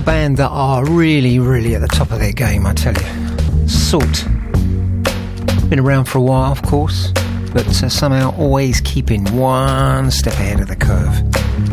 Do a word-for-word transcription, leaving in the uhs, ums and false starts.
band that are really, really at the top of their game, I tell you. Salt. Been around for a while, of course, but uh, somehow always keeping one step ahead of the curve.